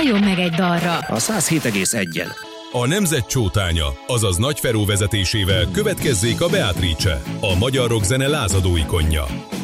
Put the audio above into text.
Álljon meg egy dalra! A 107,1-en. A nemzet csótánya, azaz Nagy Feró vezetésével következzék a Beatrice, a magyar rockzene lázadó ikonja.